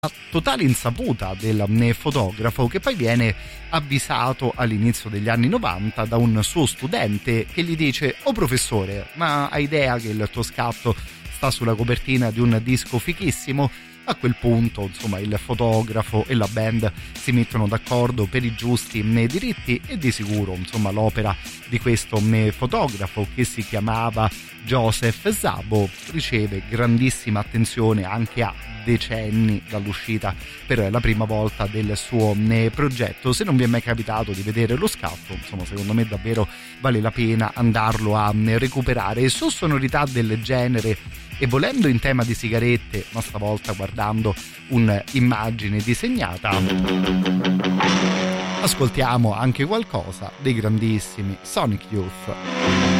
a totale insaputa del fotografo, che poi viene avvisato all'inizio degli anni 90 da un suo studente che gli dice: "Oh professore, ma hai idea che il tuo scatto sta sulla copertina di un disco fichissimo?" A quel punto, insomma, il fotografo e la band si mettono d'accordo per i giusti diritti e di sicuro, insomma, l'opera di questo fotografo, che si chiamava Joseph Szabo, riceve grandissima attenzione anche a decenni dall'uscita per la prima volta del suo progetto. Se non vi è mai capitato di vedere lo scatto, insomma, secondo me davvero vale la pena andarlo a recuperare. E su sonorità del genere, e volendo in tema di sigarette, ma stavolta guardando un'immagine disegnata, ascoltiamo anche qualcosa dei grandissimi Sonic Youth.